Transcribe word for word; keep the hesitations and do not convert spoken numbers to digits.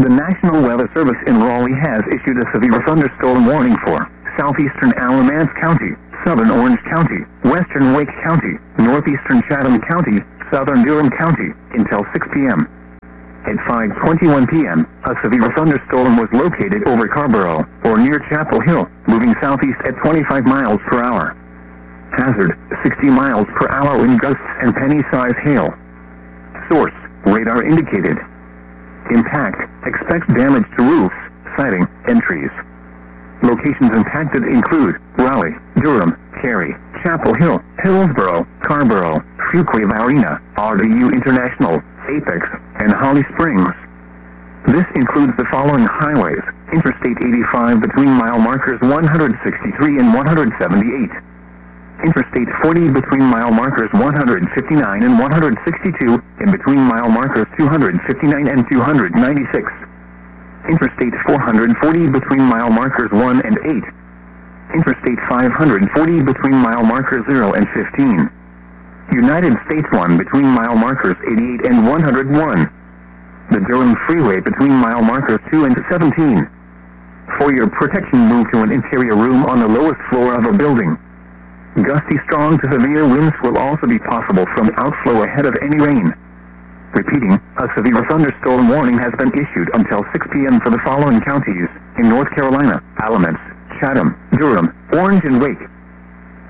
The National Weather Service in Raleigh has issued a severe thunderstorm warning for southeastern Alamance County, southern Orange County, western Wake County, northeastern Chatham County, southern Durham County, until six p m At five twenty-one p m, a severe thunderstorm was located over Carborough, or near Chapel Hill, moving southeast at twenty-five miles per hour. Hazard, sixty miles per hour wind gusts and penny-size hail. Source, radar indicated. Impact, expects damage to roofs, siding, and trees. Locations impacted include Raleigh, Durham, Cary, Chapel Hill, Hillsborough, Carborough, Fuquay-Varina, R D U International, Apex, and Holly Springs. This includes the following highways: Interstate eighty-five between mile markers one hundred sixty-three and one hundred seventy-eight. Interstate forty between mile markers one hundred fifty-nine and one hundred sixty-two, and between mile markers two hundred fifty-nine and two hundred ninety-six. Interstate four hundred forty between mile markers one and eight. Interstate five hundred forty between mile markers zero and fifteen. United States one between mile markers eighty-eight and one hundred one. The Durham Freeway between mile markers two and seventeen. For your protection, move to an interior room on the lowest floor of a building. Gusty, strong to severe winds will also be possible from outflow ahead of any rain. Repeating, a severe thunderstorm warning has been issued until six p m for the following counties in North Carolina: Alamance, Chatham, Durham, Orange, and Wake.